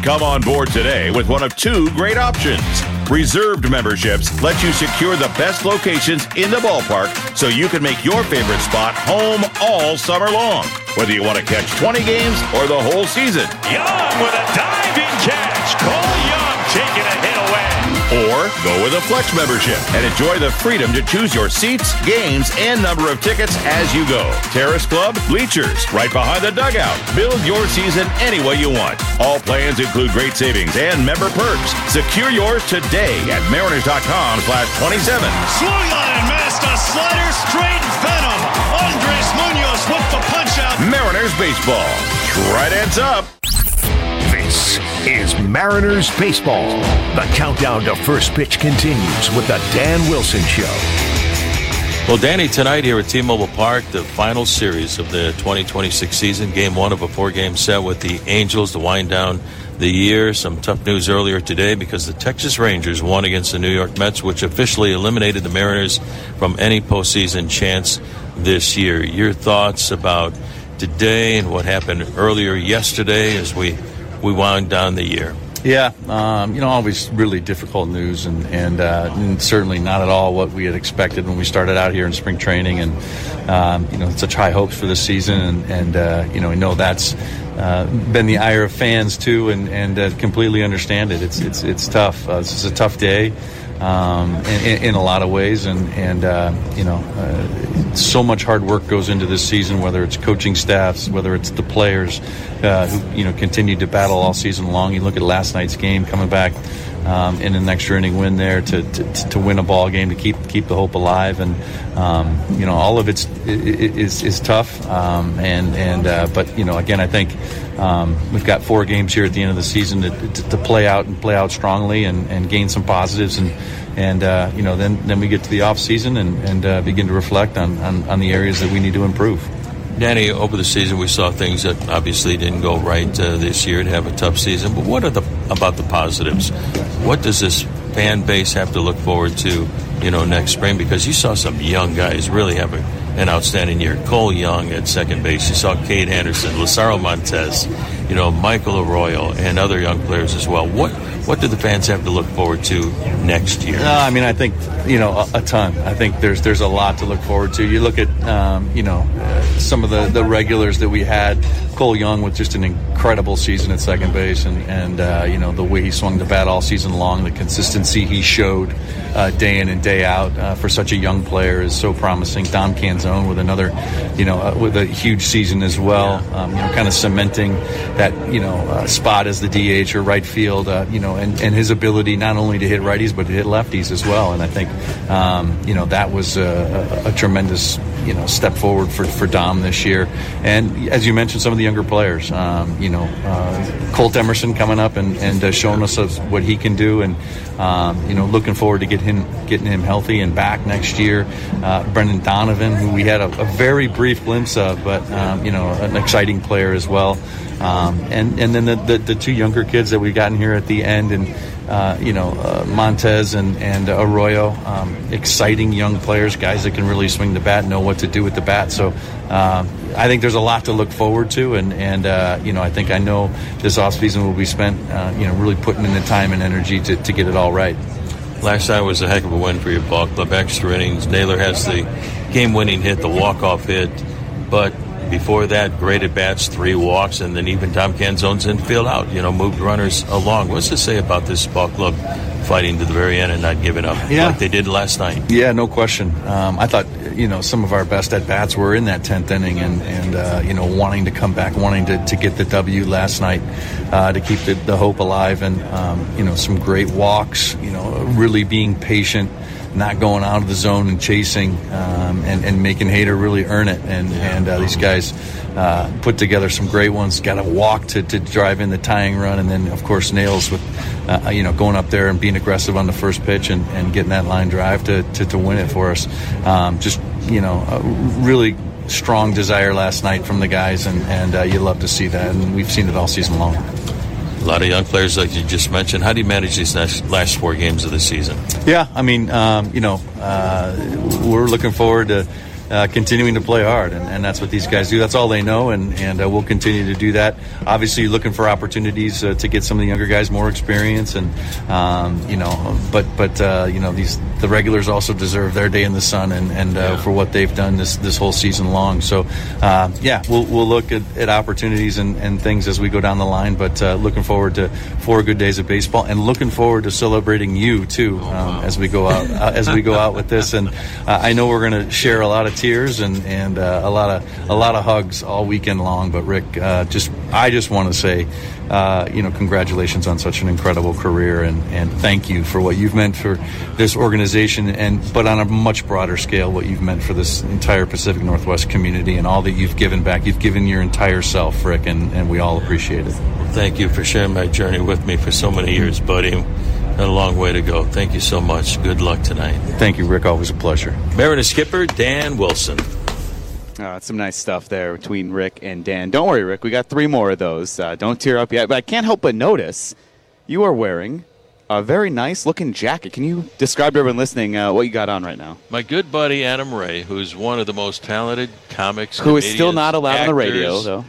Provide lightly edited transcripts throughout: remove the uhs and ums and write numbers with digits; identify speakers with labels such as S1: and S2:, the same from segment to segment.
S1: Come on board today with one of two great options. Reserved memberships let you secure the best locations in the ballpark so you can make your favorite spot home all summer long. Whether you want to catch 20 games or the whole season.
S2: Young with a diving catch. Cole Young taking a hit away.
S1: Or go with a Flex membership and enjoy the freedom to choose your seats, games, and number of tickets as you go. Terrace Club, bleachers, right behind the dugout. Build your season any way you want. All plans include great savings and member perks. Secure yours today at Mariners.com/27.
S2: Swung on and missed a slider, straight venom. Andres Munoz with the punch out.
S1: Mariners baseball. Tridents up.
S3: This is Mariners baseball. The countdown to first pitch continues with the Dan Wilson Show.
S4: Well, Danny, tonight here at T-Mobile Park, the final series of the 2026 season, game one of a four-game set with the Angels to wind down the year. Some tough news earlier today because the Texas Rangers won against the New York Mets, which officially eliminated the Mariners from any postseason chance this year. Your thoughts about today and what happened earlier yesterday as we wound down the year?
S5: Yeah, always really difficult news and certainly not at all what we had expected when we started out here in spring training and, such high hopes for this season and we know that's been the ire of fans too and completely understand it. It's tough. This is a tough day. In a lot of ways, and so much hard work goes into this season, whether it's coaching staffs, whether it's the players who continue to battle all season long. You look at last night's game, coming back in an extra inning win there to win a ball game, to keep the hope alive, and all of it is tough. But again, I think we've got 4 games here at the end of the season to play out strongly and gain some positives, and then we get to the off season and begin to reflect on the areas that we need to improve.
S4: Danny, over the season we saw things that obviously didn't go right this year to have a tough season, but what are about the positives? What does this fan base have to look forward to, next spring? Because you saw some young guys really have an outstanding year. Cole Young at second base. You saw Cade Anderson, Lazaro Montez, Michael Arroyo, and other young players as well. What do the fans have to look forward to next year?
S5: I think, a ton. I think there's a lot to look forward to. You look at, some of the regulars that we had. Cole Young with just an incredible season at second base and the way he swung the bat all season long, the consistency he showed day in and day out for such a young player is so promising. Dom Canzone with another, with a huge season as well, kind of cementing that, spot as the DH or right field, and his ability not only to hit righties but to hit lefties as well. And I think, that was a tremendous, step forward for Dom this year. And as you mentioned, some of the younger players, Colt Emerson coming up and showing us what he can do, and looking forward to getting him healthy and back next year. Brendan Donovan, who we had a very brief glimpse of, but an exciting player as well. And then the 2 younger kids that we got in here at the end, and Montez and Arroyo, exciting young players, guys that can really swing the bat, know what to do with the bat. So I think there's a lot to look forward to, and I know this offseason will be spent, really putting in the time and energy to get it all right.
S4: Last night was a heck of a win for your ball club. Extra innings. Naylor has the game-winning hit, the walk-off hit, but before that, great at-bats, 3 walks, and then even Tom Canzone's infield out, moved runners along. What's to say about this ball club fighting to the very end and not giving up like they did last night? Yeah, no question. I thought, some of our best at-bats were in that 10th inning and wanting to come back, wanting to get the W last night to keep the hope alive, and, some great walks, really being patient, not going out of the zone and chasing, and making Hader really earn it. And these guys put together some great ones. Got a walk to drive in the tying run, and then of course Nails with going up there and being aggressive on the first pitch and getting that line drive to win it for us. A really strong desire last night from the guys, and you love to see that, and we've seen it all season long. A lot of young players, like you just mentioned. How do you manage these last 4 games of the season? Yeah, we're looking forward to
S5: continuing to play hard, and that's what these guys do. That's all they know, and we'll continue to do that. Obviously, you're looking for opportunities to get some of the younger guys more experience, and the regulars also deserve their day in the sun, and for what they've done this whole season long. So, we'll look at opportunities and things as we go down the line, but looking forward to 4 good days of baseball, and looking forward to celebrating you too as we go out with this. And I know we're going to share a lot of tears and a lot of hugs all weekend long. But Rick, I just want to say, congratulations on such an incredible career, and thank you for what you've meant for this organization, but on a much broader scale, what you've meant for this entire Pacific Northwest community and all that you've given back. You've given your entire self, Rick, and we all appreciate it.
S4: Thank you for sharing my journey with me for so many years, buddy. A long way to go. Thank you so much. Good luck tonight.
S5: Thank you, Rick. Always a pleasure.
S1: Mariners skipper Dan Wilson.
S6: That's some nice stuff there between Rick and Dan. Don't worry, Rick. We got 3 more of those. Don't tear up yet. But I can't help but notice you are wearing a very nice-looking jacket. Can you describe to everyone listening what you got on right now?
S4: My good buddy Adam Ray, who's one of the most talented comics,
S6: who is still not allowed on the radio, though.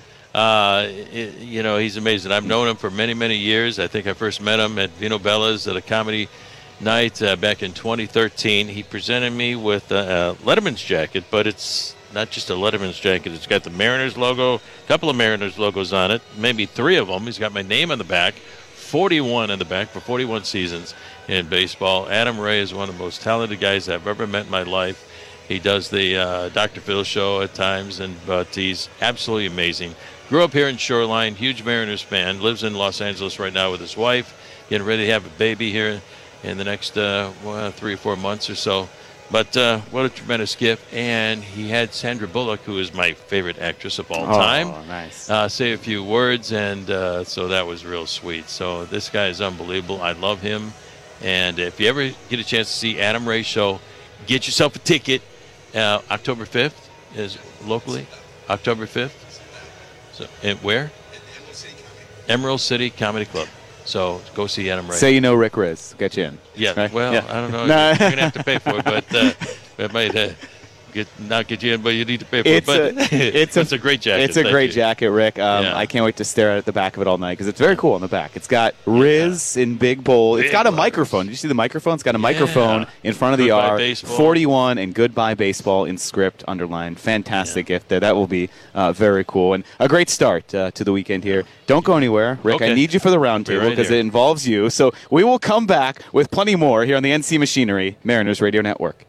S4: He's amazing. I've known him for many, many years. I think I first met him at Vino Bella's at a comedy night back in 2013. He presented me with a Letterman's jacket, but it's not just a Letterman's jacket. It's got the Mariners logo, a couple of Mariners logos on it, maybe 3 of them. He's got my name on the back, 41 in the back for 41 seasons in baseball. Adam Ray is one of the most talented guys I've ever met in my life. He does the Dr. Phil show at times, but he's absolutely amazing. Grew up here in Shoreline, huge Mariners fan, lives in Los Angeles right now with his wife, getting ready to have a baby here in the next 3 or 4 months or so. But what a tremendous gift. And he had Sandra Bullock, who is my favorite actress of all time,
S6: nice.
S4: Say a few words, and so that was real sweet. So this guy is unbelievable. I love him. And if you ever get a chance to see Adam Ray's show, get yourself a ticket. October 5th is locally. October 5th. So, where? Emerald City Comedy Club. So go see Adam Ray.
S6: Say you know Rick Riz. Get you in.
S4: Yeah.
S6: Right?
S4: Well,
S6: yeah.
S4: I don't know. You're going to have to pay for it, but it might not get you in, but you need to pay for it. It's a great jacket.
S6: It's a great jacket, Rick. I can't wait to stare at the back of it all night because it's very cool on the back. It's got Riz in big bold. It's got a microphone. Did you see the microphone? It's got a microphone in front of the
S4: Goodbye
S6: R.
S4: Baseball.
S6: 41 and Goodbye Baseball in script underlined. Fantastic gift there. That will be very cool. And a great start to the weekend here. Don't go anywhere. Rick,
S4: Okay.
S6: I need you for the roundtable because it involves you. So we will come back with plenty more here on the NC Machinery Mariners Radio Network.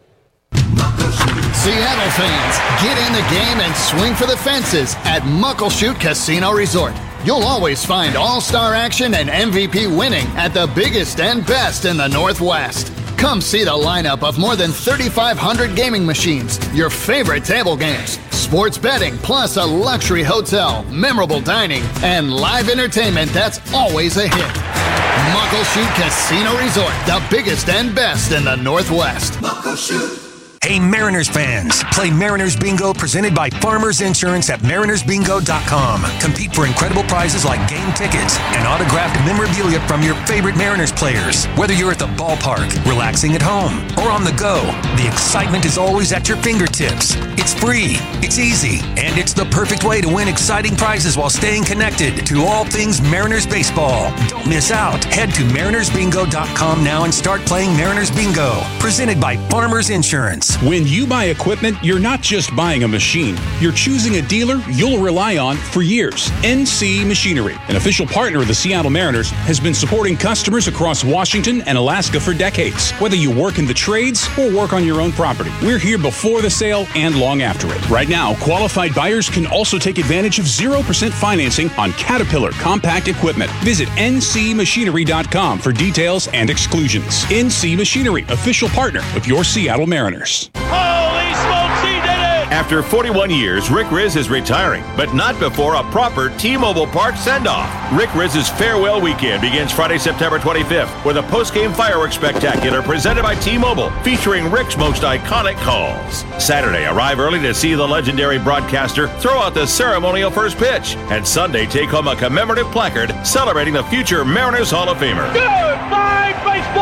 S7: Seattle fans, get in the game and swing for the fences at Muckleshoot Casino Resort. You'll always find all-star action and MVP winning at the biggest and best in the Northwest. Come see the lineup of more than 3,500 gaming machines, your favorite table games, sports betting, plus a luxury hotel, memorable dining, and live entertainment that's always a hit. Muckleshoot Casino Resort, the biggest and best in the Northwest. Muckleshoot.
S8: Hey Mariners fans, play Mariners Bingo presented by Farmers Insurance at marinersbingo.com. Compete for incredible prizes like game tickets and autographed memorabilia from your favorite Mariners players. Whether you're at the ballpark, relaxing at home, or on the go, the excitement is always at your fingertips. It's free, it's easy, and it's the perfect way to win exciting prizes while staying connected to all things Mariners baseball. Don't miss out. Head to marinersbingo.com now and start playing Mariners Bingo, presented by Farmers Insurance.
S9: When you buy equipment, you're not just buying a machine. You're choosing a dealer you'll rely on for years. NC Machinery, an official partner of the Seattle Mariners, has been supporting customers across Washington and Alaska for decades. Whether you work in the trades or work on your own property, we're here before the sale and long after it. Right now, qualified buyers can also take advantage of 0% financing on Caterpillar compact equipment. Visit ncmachinery.com for details and exclusions. NC Machinery, official partner of your Seattle Mariners.
S2: Holy smokes, he did it!
S1: After 41 years, Rick Riz is retiring, but not before a proper T-Mobile Park send-off. Rick Riz's farewell weekend begins Friday, September 25th with a post-game fireworks spectacular presented by T-Mobile, featuring Rick's most iconic calls. Saturday, arrive early to see the legendary broadcaster throw out the ceremonial first pitch. And Sunday, take home a commemorative placard celebrating the future Mariners Hall of Famer.
S2: Goodbye, baseball!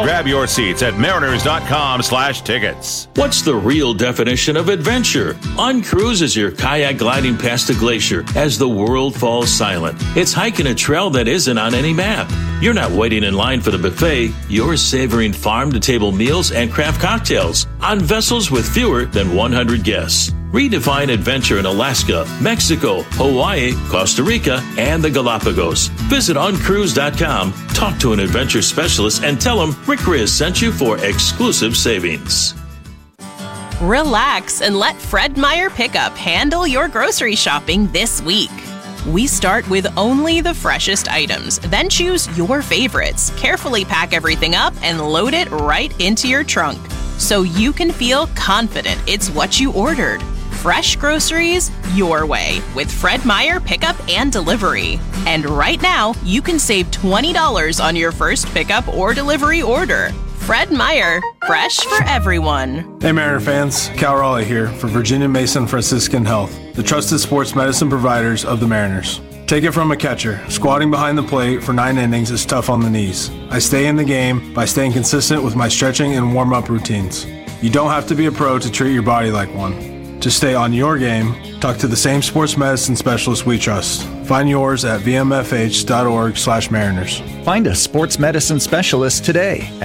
S1: Grab your seats at mariners.com/tickets.
S4: What's the real definition of adventure? Uncruise is your kayak gliding past a glacier as the world falls silent. It's hiking a trail that isn't on any map. You're not waiting in line for the buffet. You're savoring farm-to-table meals and craft cocktails on vessels with fewer than 100 guests. Redefine adventure in Alaska, Mexico, Hawaii, Costa Rica, and the Galapagos. Visit uncruise.com, talk to an adventure specialist, and tell them Rick Riz sent you for exclusive savings.
S10: Relax and let Fred Meyer Pickup handle your grocery shopping this week. We start with only the freshest items, then choose your favorites, carefully pack everything up, and load it right into your trunk so you can feel confident it's what you ordered. Fresh groceries your way with Fred Meyer Pickup and Delivery. And right now, you can save $20 on your first pickup or delivery order. Fred Meyer, fresh for everyone.
S11: Hey Mariner fans, Cal Raleigh here for Virginia Mason Franciscan Health, the trusted sports medicine providers of the Mariners. Take it from a catcher. Squatting behind the plate for 9 innings is tough on the knees. I stay in the game by staying consistent with my stretching and warm-up routines. You don't have to be a pro to treat your body like one. To stay on your game, talk to the same sports medicine specialist we trust. Find yours at vmfh.org/Mariners.
S12: Find a sports medicine specialist today at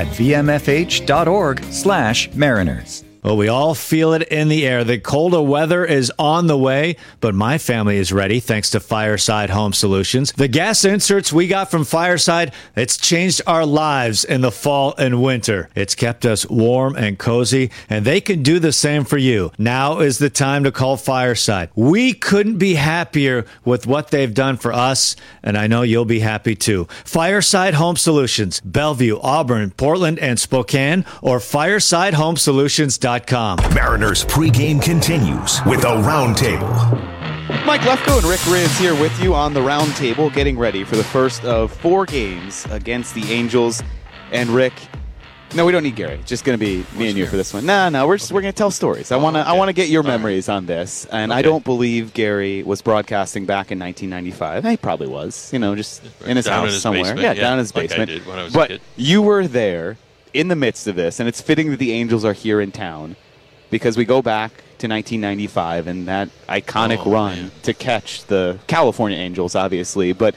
S12: vmfh.org/Mariners.
S13: Well, we all feel it in the air. The colder weather is on the way, but my family is ready thanks to Fireside Home Solutions. The gas inserts we got from Fireside, it's changed our lives in the fall and winter. It's kept us warm and cozy, and they can do the same for you. Now is the time to call Fireside. We couldn't be happier with what they've done for us, and I know you'll be happy too. Fireside Home Solutions, Bellevue, Auburn, Portland, and Spokane, or firesidehomesolutions.com.
S3: Mariners pregame continues with a roundtable.
S6: Mike Lefko and Rick Riz here with you on the roundtable, getting ready for the first of 4 games against the Angels. And Rick, no, we don't need Gary. Just going to be me and you for this one. No, we're going to tell stories. I want to get your memories on this. And I don't believe Gary was broadcasting back in 1995. He probably was, just in his house somewhere. Down in his basement.
S4: Like I did when I was
S6: a
S4: kid.
S6: You were there in the midst of this, and it's fitting that the Angels are here in town because we go back to 1995 and that iconic run to catch the California Angels, obviously. But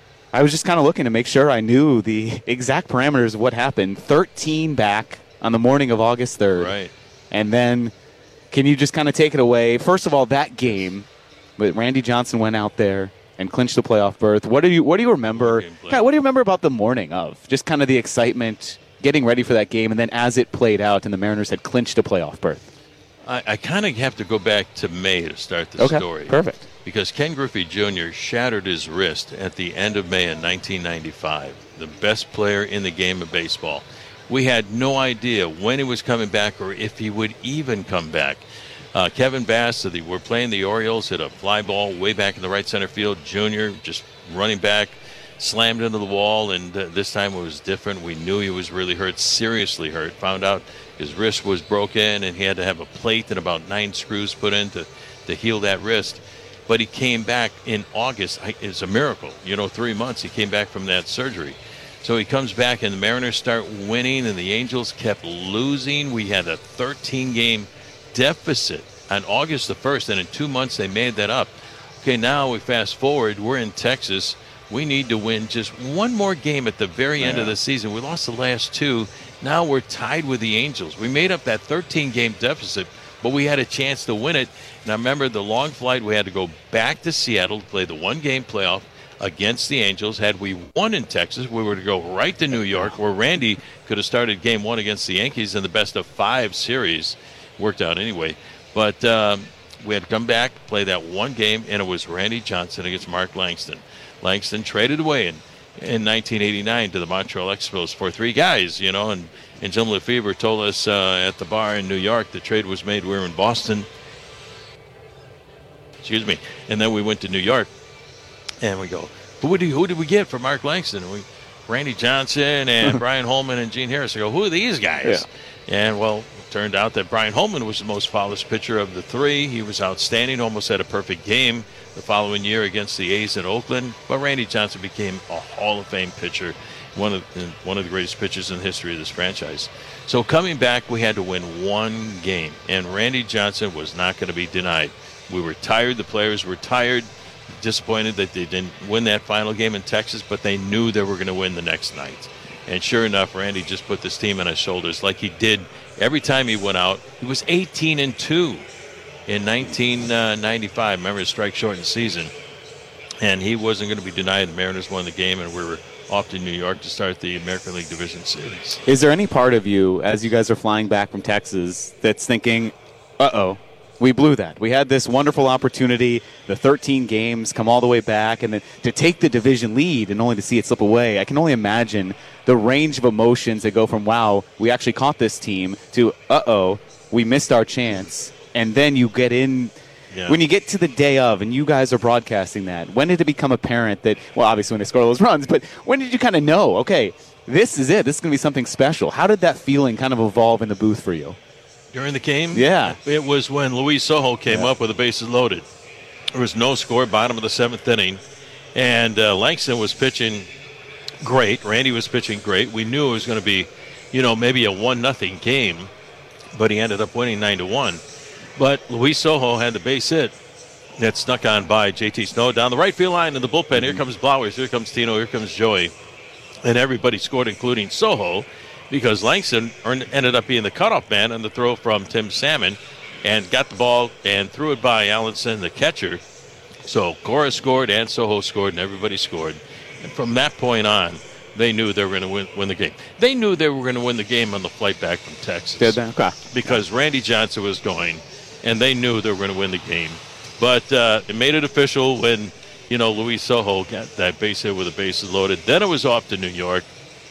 S6: I was just kind of looking to make sure I knew the exact parameters of what happened. 13 back on the morning of August 3rd.
S4: Right.
S6: And then can you just kind of take it away? First of all, that game, but Randy Johnson went out there and clinched the playoff berth. What do you remember? What do you remember about the morning of? Just kind of the excitement, getting ready for that game, and then as it played out and the Mariners had clinched a playoff berth.
S4: I kind of have to go back to May to start the story.
S6: Perfect.
S4: Because Ken Griffey Jr. shattered his wrist at the end of May in 1995, the best player in the game of baseball. We had no idea when he was coming back or if he would even come back. Kevin Bass, we're playing the Orioles, hit a fly ball way back in the right center field. Jr. just running back, slammed into the wall, and this time it was different. We knew he was really hurt, seriously hurt. Found out his wrist was broken, and he had to have a plate and about 9 screws put in to heal that wrist. But he came back in August. It's a miracle. 3 months he came back from that surgery. So he comes back, and the Mariners start winning, and the Angels kept losing. We had a 13-game deficit on August the 1st, and in 2 months they made that up. Okay, now we fast forward. We're in Texas. We need to win just one more game at the very end of the season. We lost the last 2. Now we're tied with the Angels. We made up that 13-game deficit, but we had a chance to win it. And I remember the long flight. We had to go back to Seattle to play the 1-game playoff against the Angels. Had we won in Texas, we were to go right to New York, where Randy could have started Game 1 against the Yankees in the best-of-5 series. Worked out anyway. But we had to come back, play that 1 game, and it was Randy Johnson against Mark Langston. Langston traded away in 1989 to the Montreal Expos for 3 guys, and Jim Lefebvre told us at the bar in New York the trade was made. We were in Boston. And then we went to New York, and we go, who did we get for Mark Langston? And Randy Johnson and Brian Holman and Gene Harris. I go, who are these guys? Yeah. And, well, it turned out that Brian Holman was the most polished pitcher of the three. He was outstanding, almost had a perfect game the following year against the A's in Oakland. But Randy Johnson became a Hall of Fame pitcher, one of the greatest pitchers in the history of this franchise. So coming back, we had to win one game, and Randy Johnson was not going to be denied. We were tired. The players were tired, disappointed that they didn't win that final game in Texas, but they knew they were going to win the next night. And sure enough, Randy just put this team on his shoulders like he did every time he went out. He was 18-2 in 1995. Remember his strike shortened season. And he wasn't going to be denied. The Mariners won the game, and we were off to New York to start the American League Division Series.
S6: Is there any part of you, as you guys are flying back from Texas, that's thinking, uh-oh, we blew that. We had this wonderful opportunity, the 13 games, come all the way back, and then to take the division lead and only to see it slip away. I can only imagine the range of emotions that go from, wow, we actually caught this team, to, uh-oh, we missed our chance. And then you get in, when you get to the day of, and you guys are broadcasting that, when did it become apparent that, well, obviously when they score those runs, but when did you kind of know, okay, this is it, this is going to be something special? How did that feeling kind of evolve in the booth for you?
S4: During the game?
S6: Yeah.
S4: It was when Luis Sojo came up with the bases loaded. There was no score, bottom of the seventh inning. And Langston was pitching great. Randy was pitching great. We knew it was going to be, maybe a 1-0 game, but he ended up winning 9-1. But Luis Sojo had the base hit that snuck on by JT Snow down the right field line in the bullpen. Here comes Blowers, here comes Tino, here comes Joey. And everybody scored, including Sojo, because Langston ended up being the cutoff man on the throw from Tim Salmon and got the ball and threw it by Allenson, the catcher. So Cora scored and Sojo scored and everybody scored. And from that point on, they knew they were going to win the game. They knew they were going to win the game on the flight back from Texas.
S6: Did they? Okay.
S4: Because Randy Johnson was going, and they knew they were going to win the game. But it made it official when, Luis Sojo got that base hit with the bases loaded. Then it was off to New York.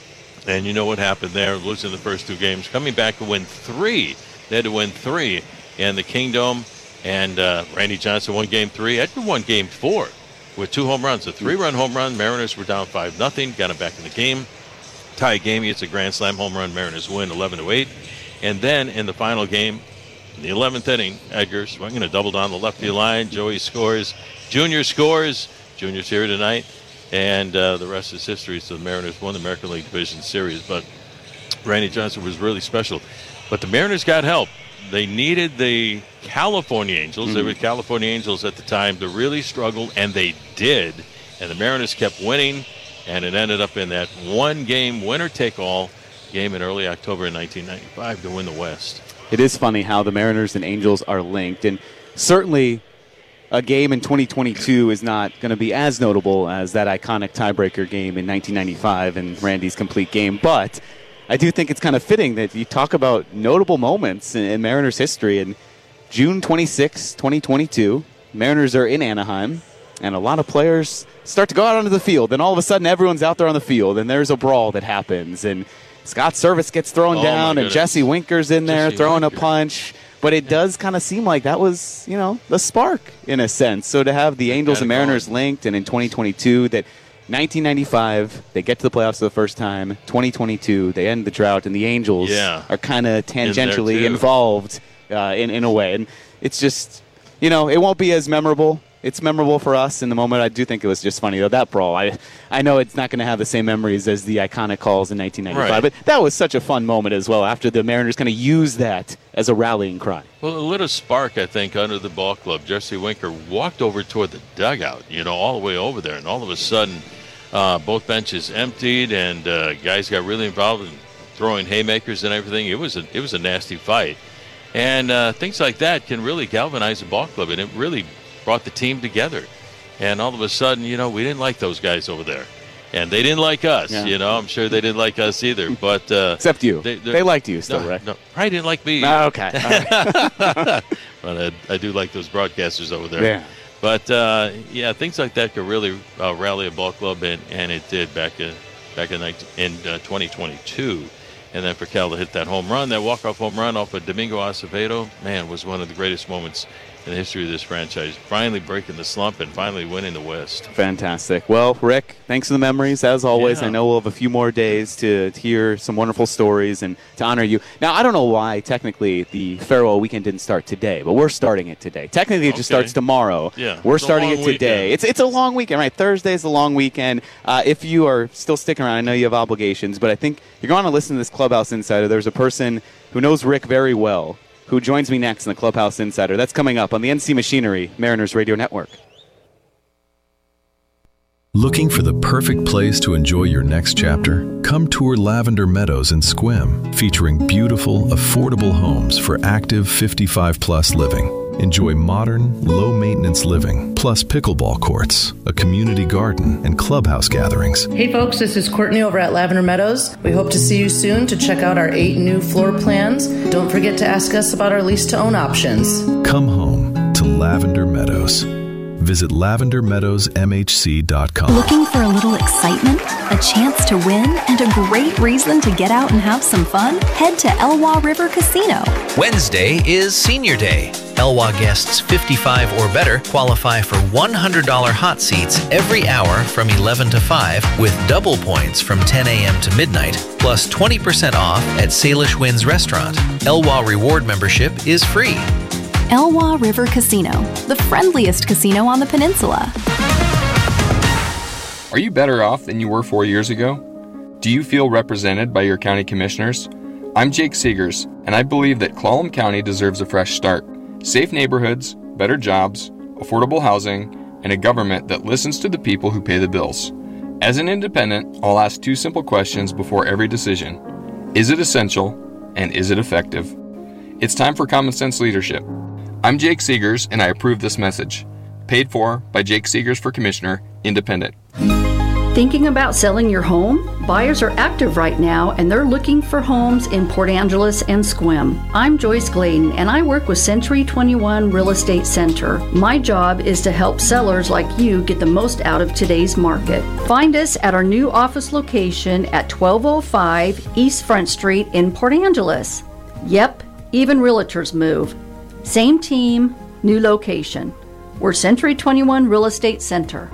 S4: And you know what happened there, losing the first two games. Coming back to win three. They had to win three. And the Kingdom and Randy Johnson won game three. Edgar won game four with 2 home runs. A 3-run home run. Mariners were down 5-0. Got him back in the game. Tie game. It's a grand slam home run. Mariners win 11-8. And then in the final game, in the 11th inning, Edgar swinging a double down the left field line. Joey scores. Junior scores. Junior's here tonight. And the rest is history. So the Mariners won the American League Division Series. But Randy Johnson was really special. But the Mariners got help. They needed the California Angels. They were California Angels at the time to really struggle, and they did. And the Mariners kept winning, and it ended up in that one-game winner-take-all game in early October of 1995 to win the West.
S6: It is funny how the Mariners and Angels are linked, and certainly a game in 2022 is not going to be as notable as that iconic tiebreaker game in 1995 and Randy's complete game, but I do think it's kind of fitting that you talk about notable moments in Mariners history. And June 26, 2022, Mariners are in Anaheim, and a lot of players start to go out onto the field, and all of a sudden everyone's out there on the field, and there's a brawl that happens, and Scott Service gets thrown down, and Jesse Winker's in there throwing a punch. But it does kind of seem like that was, the spark in a sense. So to have the Angels and Mariners linked, and in 2022, that 1995, they get to the playoffs for the first time. 2022, they end the drought, and the Angels are kind of tangentially involved in a way. And it's just, it won't be as memorable. It's memorable for us in the moment. I do think it was just funny, though, that brawl. I know it's not going to have the same memories as the iconic calls in 1995, but that was such a fun moment as well after the Mariners kind of used that as a rallying cry.
S4: Well, it lit a spark, I think, under the ball club. Jesse Winker walked over toward the dugout, all the way over there, and all of a sudden both benches emptied, and guys got really involved in throwing haymakers and everything. It was a nasty fight. And things like that can really galvanize a ball club, and it really brought the team together. And all of a sudden, we didn't like those guys over there. And they didn't like us, I'm sure they didn't like us either. But
S6: except you. They liked you still, right?
S4: No, probably didn't like me.
S6: Okay.
S4: But I do like those broadcasters over there.
S6: Yeah.
S4: But, things like that could really rally a ball club, and it did back in 2022. And then for Cal to hit that home run, that walk-off home run off of Domingo Acevedo, man, was one of the greatest moments in the history of this franchise, finally breaking the slump and finally winning the West.
S6: Fantastic. Well, Rick, thanks for the memories, as always.
S4: Yeah.
S6: I know we'll have a few more days to hear some wonderful stories and to honor you. Now, I don't know why, technically, the farewell weekend didn't start today, but we're starting it today. Technically, it just starts tomorrow.
S4: Yeah,
S6: we're
S4: it's a
S6: starting
S4: long
S6: it today.
S4: weekend.
S6: It's a long weekend, right? Thursday's a long weekend. If you are still sticking around, I know you have obligations, but I think you're going to listen to this Clubhouse Insider. There's a person who knows Rick very well who joins me next in the Clubhouse Insider. That's coming up on the NC Machinery Mariners Radio Network.
S14: Looking for the perfect place to enjoy your next chapter? Come tour Lavender Meadows in Sequim, featuring beautiful, affordable homes for active 55-plus living. Enjoy modern, low-maintenance living, plus pickleball courts, a community garden, and clubhouse gatherings.
S15: Hey folks, this is Courtney over at Lavender Meadows. We hope to see you soon to check out our 8 new floor plans. Don't forget to ask us about our lease-to-own options.
S14: Come home to Lavender Meadows. Visit lavendermeadowsmhc.com.
S16: Looking for a little excitement, a chance to win, and a great reason to get out and have some fun? Head to Elwha River Casino.
S17: Wednesday is Senior Day. Elwha guests 55 or better qualify for $100 hot seats every hour from 11 to 5 with double points from 10 a.m. to midnight, plus 20% off at Salish Winds Restaurant. Elwha Reward membership is free.
S16: Elwha River Casino, the friendliest casino on the peninsula.
S18: Are you better off than you were 4 years ago? Do you feel represented by your county commissioners? I'm Jake Seegers, and I believe that Clallam County deserves a fresh start. Safe neighborhoods, better jobs, affordable housing, and a government that listens to the people who pay the bills. As an independent, I'll ask 2 simple questions before every decision. Is it essential, and is it effective? It's time for common sense leadership. I'm Jake Seegers, and I approve this message. Paid for by Jake Seegers for Commissioner, Independent.
S19: Thinking about selling your home? Buyers are active right now, and they're looking for homes in Port Angeles and Sequim. I'm Joyce Gladen, and I work with Century 21 Real Estate Center. My job is to help sellers like you get the most out of today's market. Find us at our new office location at 1205 East Front Street in Port Angeles. Yep, even realtors move. Same team, new location. We're Century 21 Real Estate Center.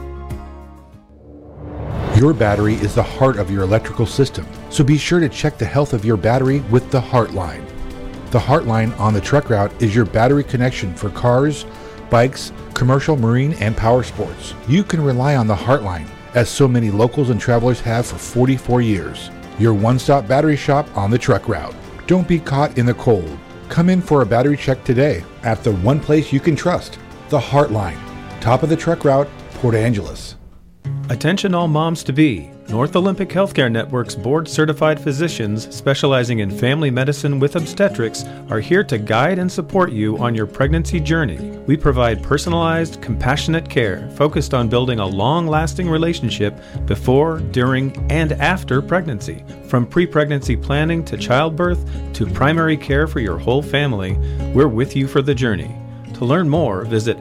S20: Your battery is the heart of your electrical system, so be sure to check the health of your battery with the Heartline. The Heartline on the truck route is your battery connection for cars, bikes, commercial, marine, and power sports. You can rely on the Heartline, as so many locals and travelers have for 44 years. Your one-stop battery shop on the truck route. Don't be caught in the cold. Come in for a battery check today at the one place you can trust, the Heartline. Top of the truck route, Port Angeles.
S21: Attention all moms-to-be. North Olympic Healthcare Network's board-certified physicians specializing in family medicine with obstetrics are here to guide and support you on your pregnancy journey. We provide personalized, compassionate care focused on building a long-lasting relationship before, during, and after pregnancy. From pre-pregnancy planning to childbirth to primary care for your whole family, we're with you for the journey. To learn more, visit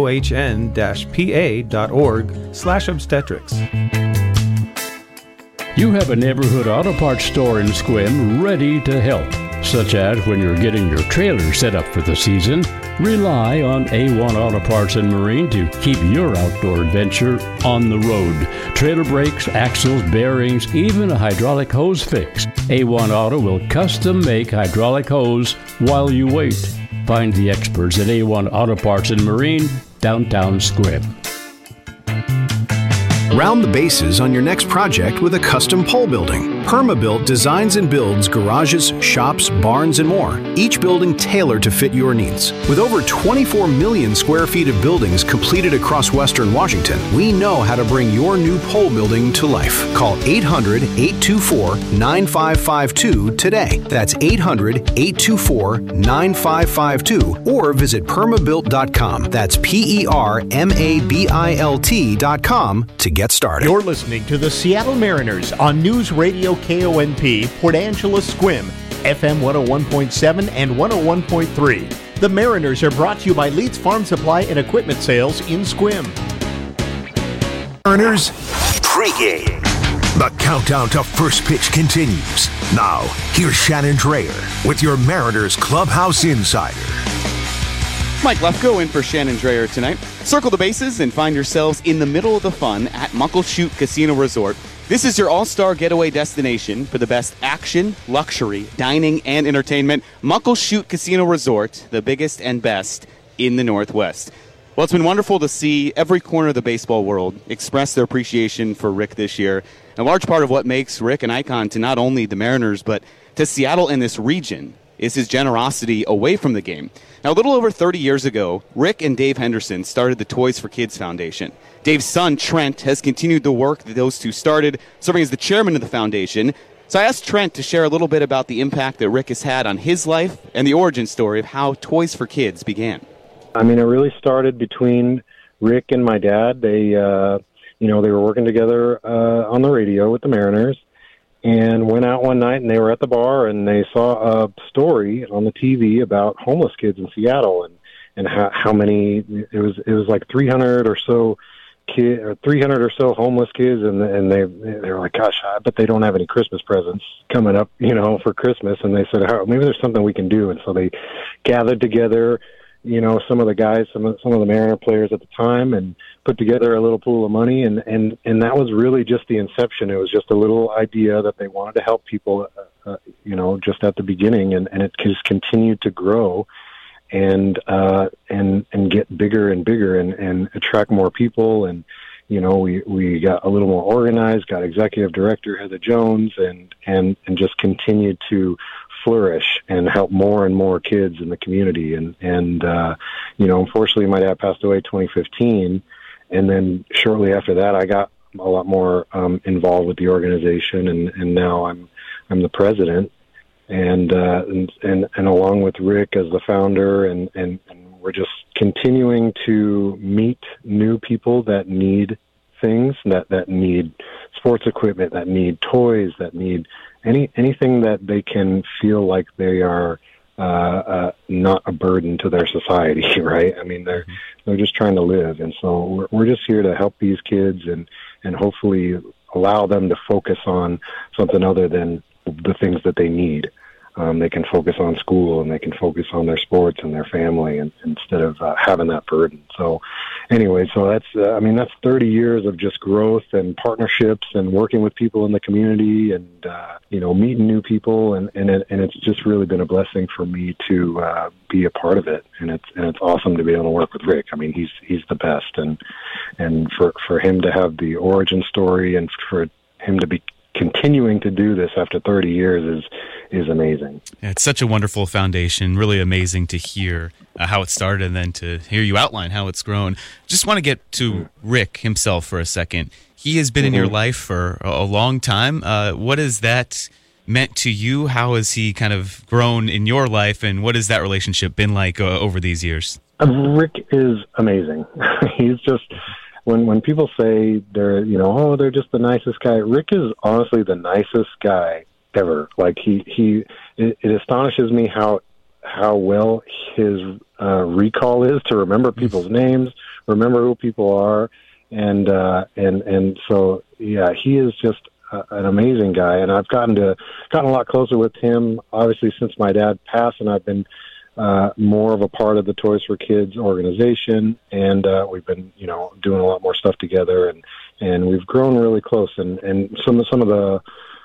S21: nohn-pa.org/obstetrics.
S22: You have a neighborhood auto parts store in Sequim ready to help, such as when you're getting your trailer set up for the season. Rely on A1 Auto Parts and Marine to keep your outdoor adventure on the road. Trailer brakes, axles, bearings, even a hydraulic hose fix. A1 Auto will custom make hydraulic hose while you wait. Find the experts at A1 Auto Parts and Marine, downtown Sequim.
S23: Round the bases on your next project with a custom pole building. Permabuilt designs and builds garages, shops, barns, and more. Each building tailored to fit your needs. With over 24 million square feet of buildings completed across Western Washington, we know how to bring your new pole building to life. Call 800-824-9552 today. That's 800-824-9552 or visit permabuilt.com. That's PERMABILT.com to get started.
S24: You're listening to the Seattle Mariners on News Radio KONP, Port Angeles Sequim, FM 101.7 and 101.3. The Mariners are brought to you by Leeds Farm Supply and Equipment Sales in Sequim.
S3: Mariners pregame. The countdown to first pitch continues. Now, here's Shannon Drayer with your Mariners Clubhouse Insider.
S6: Mike Lefko in for Shannon Dreyer tonight. Circle the bases and find yourselves in the middle of the fun at Muckleshoot Casino Resort. This is your all-star getaway destination for the best action, luxury, dining, and entertainment. Muckleshoot Casino Resort, the biggest and best in the Northwest. Well, it's been wonderful to see every corner of the baseball world express their appreciation for Rick this year. A large part of what makes Rick an icon to not only the Mariners, but to Seattle and this region is his generosity away from the game. Now, a little over 30 years ago, Rick and Dave Henderson started the Toys for Kids Foundation. Dave's son, Trent, has continued the work that those two started, serving as the chairman of the foundation. So I asked Trent to share a little bit about the impact that Rick has had on his life and the origin story of how Toys for Kids began.
S5: I mean, it really started between Rick and my dad. They were working together on the radio with the Mariners, and went out one night and they were at the bar and they saw a story on the TV about homeless kids in Seattle and how many it was like 300 or so homeless kids, and they were like, gosh, I bet they don't have any Christmas presents coming up, for Christmas. And they said, maybe there's something we can do. And so they gathered together, some of the guys, some of the Mariner players at the time, and put together a little pool of money, and that was really just the inception. It was just a little idea that they wanted to help people, just at the beginning, and it just continued to grow and get bigger and bigger and attract more people. And we got a little more organized, got executive director Heather Jones, and just continued to flourish and help more and more kids in the community. And unfortunately, my dad passed away in 2015. And then shortly after that, I got a lot more involved with the organization, and now I'm the president, and along with Rick as the founder, and we're just continuing to meet new people that need things, that need sports equipment, that need toys, that need anything that they can feel like they are not a burden to their society, right? I mean, they're just trying to live, and so we're just here to help these kids and hopefully allow them to focus on something other than the things that they need. They can focus on school, and they can focus on their sports and their family, and instead of having that burden. So anyway, so that's 30 years of just growth and partnerships and working with people in the community, and meeting new people, and it's just really been a blessing for me to be a part of it, and it's awesome to be able to work with Rick. I mean, he's the best, and for him to have the origin story, and for him to be continuing to do this after 30 years is amazing.
S7: Yeah, it's such a wonderful foundation. Really amazing to hear how it started, and then to hear you outline how it's grown. Just want to get to Rick himself for a second. He has been in your life for a long time. What has that meant to you? How has he kind of grown in your life, and what has that relationship been like over these years?
S5: Rick is amazing. He's just... When people say they're just the nicest guy, Rick is honestly the nicest guy ever. Like it astonishes me how well his recall is to remember people's names, remember who people are, and so yeah, he is just an amazing guy. And I've gotten a lot closer with him, obviously, since my dad passed, and I've been more of a part of the Toys for Kids organization, and we've been, doing a lot more stuff together, and we've grown really close. And some of the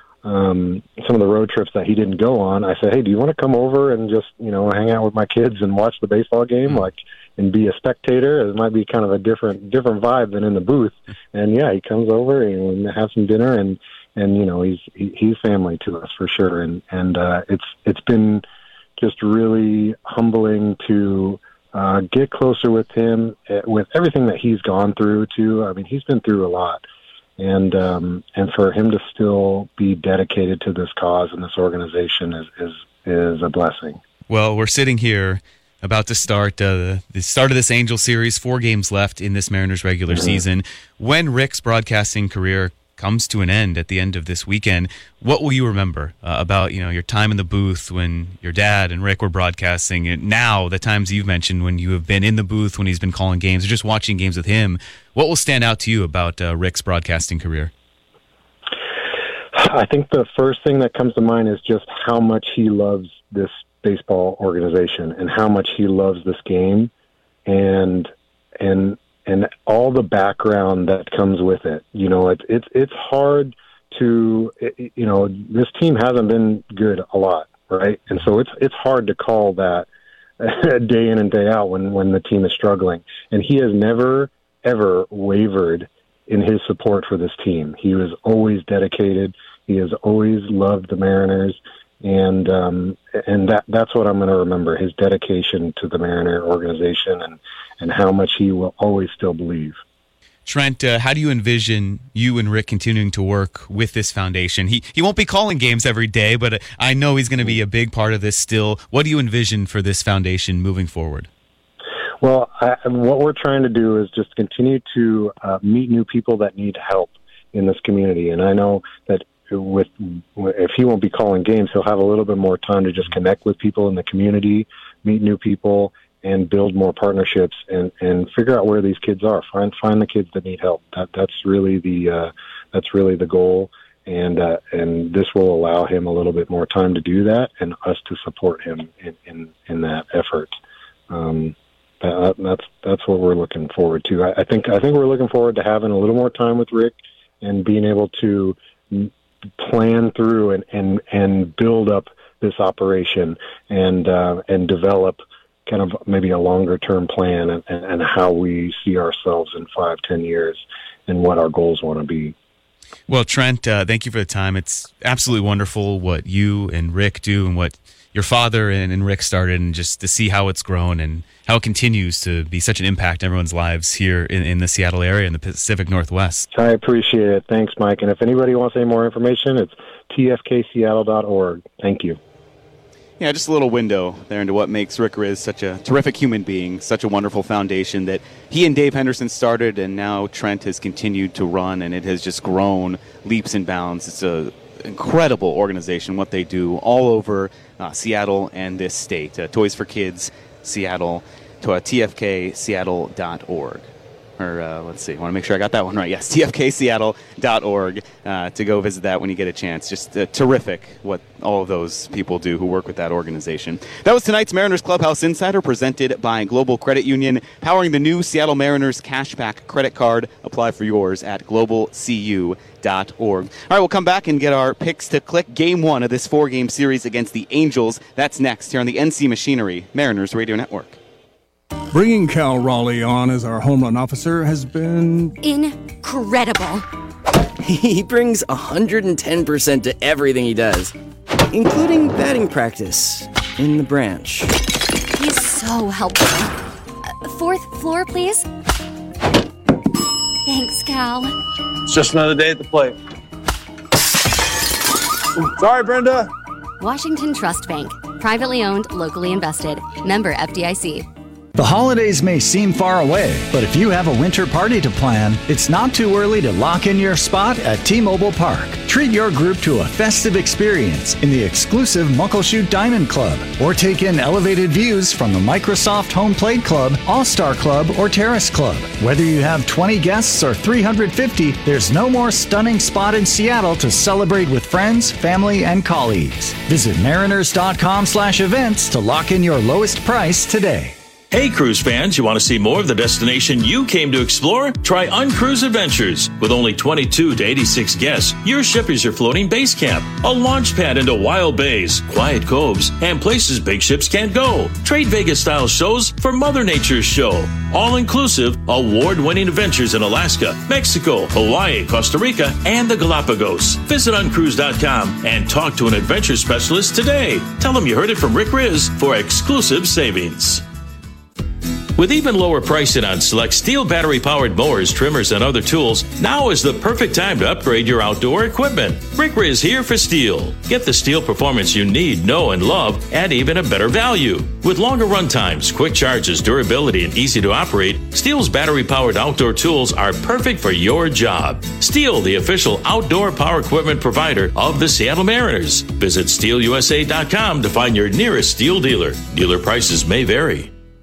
S5: road trips that he didn't go on, I said, hey, do you want to come over and just, hang out with my kids and watch the baseball game, and be a spectator? It might be kind of a different vibe than in the booth. And yeah, he comes over and we have some dinner, and he's family to us for sure. And it's been just really humbling to get closer with him, with everything that he's gone through too. I mean, he's been through a lot, and for him to still be dedicated to this cause and this organization is a blessing.
S7: Well, we're sitting here about to start the start of this Angel Series. 4 games left in this Mariners regular season. When Rick's broadcasting career comes to an end at the end of this weekend, what will you remember about your time in the booth when your dad and Rick were broadcasting, and now the times you've mentioned when you have been in the booth when he's been calling games or just watching games with him? What will stand out to you about Rick's broadcasting career?
S5: I think the first thing that comes to mind is just how much he loves this baseball organization and how much he loves this game, and all the background that comes with it. It's hard to, this team hasn't been good a lot, right? And so it's hard to call that day in and day out when the team is struggling. And he has never, ever wavered in his support for this team. He was always dedicated. He has always loved the Mariners. And that's what I'm going to remember, his dedication to the Mariner organization and how much he will always still believe.
S7: Trent, how do you envision you and Rick continuing to work with this foundation? He won't be calling games every day, but I know he's going to be a big part of this still. What do you envision for this foundation moving forward?
S5: Well, what we're trying to do is just continue to meet new people that need help in this community. And I know that if he won't be calling games, he'll have a little bit more time to just connect with people in the community, meet new people, and build more partnerships and figure out where these kids are. Find the kids that need help. That's really the goal. And this will allow him a little bit more time to do that, and us to support him in that effort. That's what we're looking forward to. I think we're looking forward to having a little more time with Rick and being able to plan through and build up this operation and develop kind of maybe a longer term plan and how we see ourselves in 5-10 years and what our goals want to be.
S7: Well, Trent, thank you for the time. It's absolutely wonderful what you and Rick do and what your father and Rick started, and just to see how it's grown and how it continues to be such an impact in everyone's lives here in the Seattle area and the Pacific Northwest.
S5: I appreciate it. Thanks, Mike. And if anybody wants any more information, it's tfkseattle.org. Thank you.
S6: Yeah, just a little window there into what makes Rick Rizzs such a terrific human being, such a wonderful foundation that he and Dave Henderson started, and now Trent has continued to run, and it has just grown leaps and bounds. It's an incredible organization, what they do all over Seattle and this state. Toys for Kids, Seattle, to tfkseattle.org. Or let's see, I want to make sure I got that one right. Yes, tfkseattle.org to go visit that when you get a chance. Just terrific what all of those people do who work with that organization. That was tonight's Mariners Clubhouse Insider, presented by Global Credit Union, powering the new Seattle Mariners Cashback Credit Card. Apply for yours at globalcu.org. All right, we'll come back and get our picks to click Game 1 of this 4-game series against the Angels. That's next here on the NC Machinery Mariners Radio Network.
S1: Bringing Cal Raleigh on as our home run officer has been
S2: incredible. He brings 110% to everything he does, including batting practice in the branch.
S16: He's so helpful. 4th floor, please. Thanks, Cal.
S8: It's just another day at the plate. Sorry, Brenda.
S16: Washington Trust Bank. Privately owned, locally invested. Member FDIC.
S12: The holidays may seem far away, but if you have a winter party to plan, it's not too early to lock in your spot at T-Mobile Park. Treat your group to a festive experience in the exclusive Muckleshoot Diamond Club, or take in elevated views from the Microsoft Home Plate Club, All-Star Club, or Terrace Club. Whether you have 20 guests or 350, there's no more stunning spot in Seattle to celebrate with friends, family, and colleagues. Visit mariners.com/events to lock in your lowest price today.
S9: Hey cruise fans, you want to see more of the destination you came to explore? Try Uncruise Adventures. With only 22 to 86 guests, your ship is your floating base camp, a launch pad into wild bays, quiet coves, and places big ships can't go. Trade Vegas-style shows for Mother Nature's show. All-inclusive, award-winning adventures in Alaska, Mexico, Hawaii, Costa Rica, and the Galapagos. Visit uncruise.com and talk to an adventure specialist today. Tell them you heard it from Rick Rizzs for exclusive savings. With even lower pricing on select steel battery-powered mowers, trimmers, and other tools, now is the perfect time to upgrade your outdoor equipment. Rick Rizzs here for STIHL. Get the STIHL performance you need, know, and love at even a better value. With longer run times, quick charges, durability, and easy to operate, STIHL's battery-powered outdoor tools are perfect for your job. STIHL, the official outdoor power equipment provider of the Seattle Mariners. Visit stihlusa.com to find your nearest STIHL dealer. Dealer prices may vary.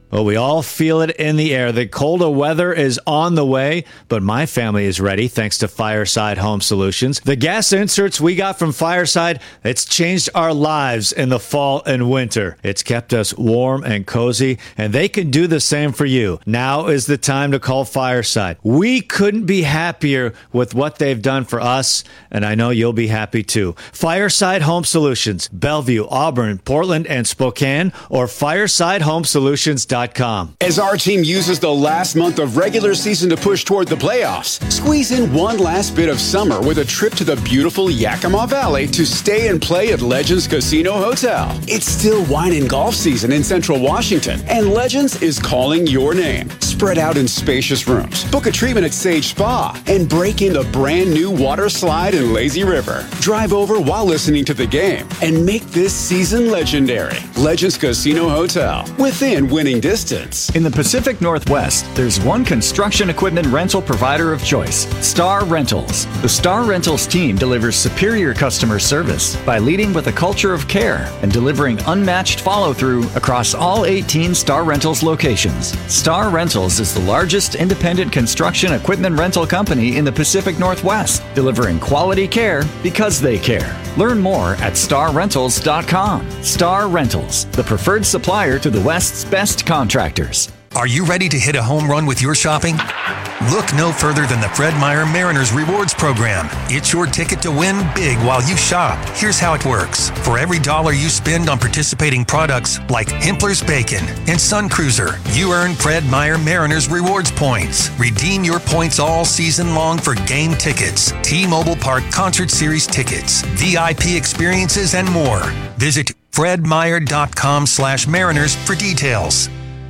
S4: Well, we all feel it in the air. The colder weather is on the way, but my family is ready thanks to Fireside Home Solutions. The gas inserts we got from Fireside, it's changed our lives in the fall and winter. It's kept us warm and cozy, and they can do the same for you. Now is the time to call Fireside. We couldn't be happier with what they've done for us, and I know you'll be happy too. Fireside Home Solutions, Bellevue, Auburn, Portland, and Spokane, or firesidehomesolutions.com.
S10: As our team uses the last month of regular season to push toward the playoffs, squeeze in one last bit of summer with a trip to the beautiful Yakima Valley to stay and play at Legends Casino Hotel. It's still wine and golf season in Central Washington, and Legends is calling your name. Spread out in spacious rooms, book a treatment at Sage Spa, and break into brand new water slide in Lazy River. Drive over while listening to the game and make this season legendary. Legends Casino Hotel, within winning distance.
S12: In the Pacific Northwest, there's one construction equipment rental provider of choice, Star Rentals. The Star Rentals team delivers superior customer service by leading with a culture of care and delivering unmatched follow-through across all 18 Star Rentals locations. Star Rentals is the largest independent construction equipment rental company in the Pacific Northwest, delivering quality care because they care. Learn more at starrentals.com. Star Rentals, the preferred supplier to the West's best contractors.
S11: Are you ready to hit a home run with your shopping? Look no further than the Fred Meyer Mariners Rewards Program. It's your ticket to win big while you shop. Here's how it works. For every $1 you spend on participating products like Himpler's Bacon and Sun Cruiser, you earn Fred Meyer Mariners Rewards points. Redeem your points all season long for game tickets, T-Mobile Park Concert Series tickets, VIP experiences, and more. Visit fredmeyer.com/Mariners for details.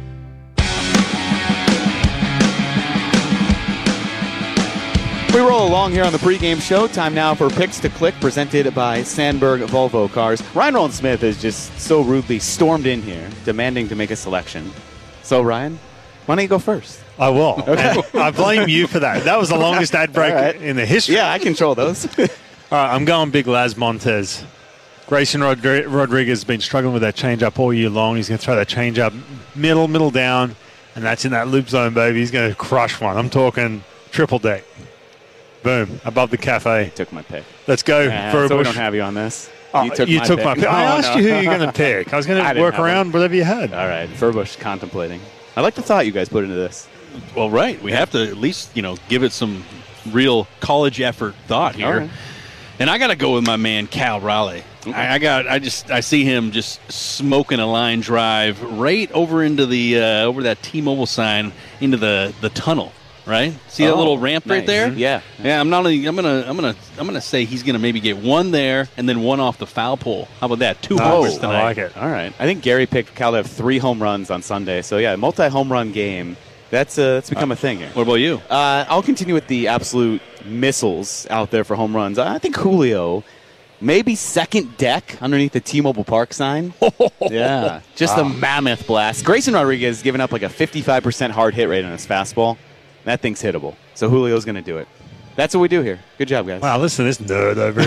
S6: We roll along here on the pregame show. Time now for Picks to Click, presented by Sandberg Volvo Cars. Ryan Rowland-Smith has just so rudely stormed in here, demanding to make a selection. So, Ryan, why don't you go first?
S13: I will.
S6: Okay.
S13: I blame you for that. That was the longest ad break in the history.
S6: Yeah, I control those.
S13: All right, I'm going big Laz Montez. Grayson Rodriguez has been struggling with that changeup all year long. He's going to throw that changeup middle down, and that's in that loop zone, baby. He's going to crush one. I'm talking triple deck. Boom, above the cafe.
S6: Took my pick.
S13: Let's go for a
S6: so
S13: bush.
S6: we don't have you on this.
S13: You took my pick. I asked you who you're going to pick. I was going to work around whatever you had.
S6: All right, Furbush contemplating. I like the thought you guys put into this.
S25: Well, right. We have to at least, give it some real college effort thought here.
S6: Right.
S25: And I got to go with my man Cal Raleigh. Okay. I see him just smoking a line drive right over into the over that T-Mobile sign into the tunnel. Right? See that little ramp right there?
S6: Yeah.
S25: Yeah, I'm gonna say he's gonna maybe get one there and then one off the foul pole. How about that? 2 homers tonight.
S13: I like it.
S6: All right. I think Gary picked Cal to have 3 home runs on Sunday. So yeah, multi-home run game. That's become a thing here.
S25: What about you?
S6: I'll continue with the absolute missiles out there for home runs. I think Julio, maybe second deck underneath the T-Mobile Park sign. Yeah. Just a mammoth blast. Grayson Rodriguez giving up like a 55% hard hit rate on his fastball. That thing's hittable. So Julio's going to do it. That's what we do here. Good job, guys.
S13: Wow, listen to this nerd over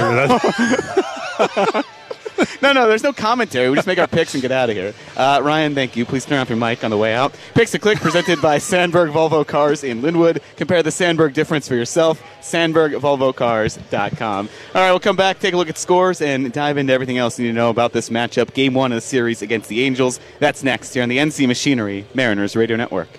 S13: here.
S6: No, there's no commentary. We just make our picks and get out of here. Ryan, thank you. Please turn off your mic on the way out. Picks to Click presented by Sandberg Volvo Cars in Linwood. Compare the Sandberg difference for yourself. SandbergVolvoCars.com. All right, we'll come back, take a look at scores, and dive into everything else you need to know about this matchup. Game 1 of the series against the Angels. That's next here on the NC Machinery Mariners Radio Network.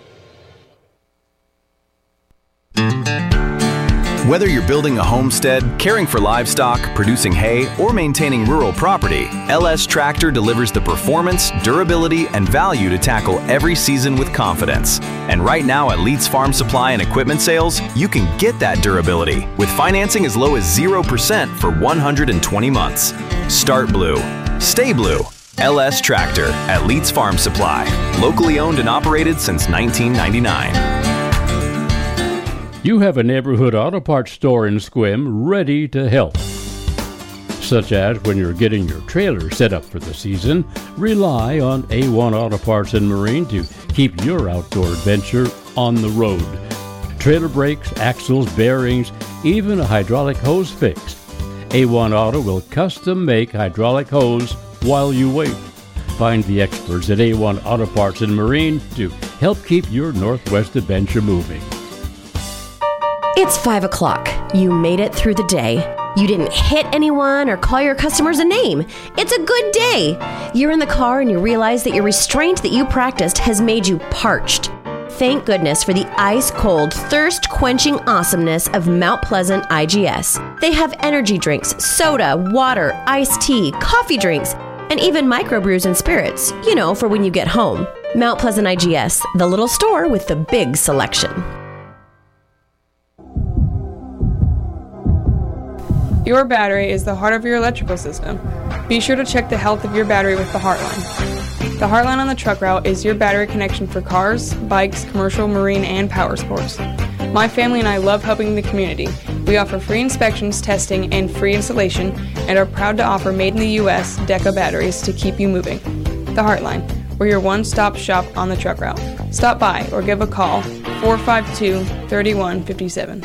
S23: Whether you're building a homestead, caring for livestock, producing hay, or maintaining rural property, LS Tractor delivers the performance, durability, and value to tackle every season with confidence. And right now at Leeds Farm Supply and Equipment Sales, you can get that durability with financing as low as 0% for 120 months. Start blue. Stay blue. LS Tractor at Leeds Farm Supply. Locally owned and operated since 1999.
S22: You have a neighborhood auto parts store in Sequim ready to help. Such as when you're getting your trailer set up for the season, rely on A1 Auto Parts and Marine to keep your outdoor adventure on the road. Trailer brakes, axles, bearings, even a hydraulic hose fixed. A1 Auto will custom make hydraulic hose while you wait. Find the experts at A1 Auto Parts and Marine to help keep your Northwest adventure moving.
S14: It's 5 o'clock. You made it through the day. You didn't hit anyone or call your customers a name. It's a good day. You're in the car and you realize that your restraint that you practiced has made you parched. Thank goodness for the ice-cold, thirst-quenching awesomeness of Mount Pleasant IGS. They have energy drinks, soda, water, iced tea, coffee drinks, and even microbrews and spirits, for when you get home. Mount Pleasant IGS, the little store with the big selection.
S15: Your battery is the heart of your electrical system. Be sure to check the health of your battery with the Heartline. The Heartline on the truck route is your battery connection for cars, bikes, commercial, marine, and power sports. My family and I love helping the community. We offer free inspections, testing, and free installation, and are proud to offer made-in-the-U.S. DECA batteries to keep you moving. The Heartline, we're your one-stop shop on the truck route. Stop by or give a call, 452-3157.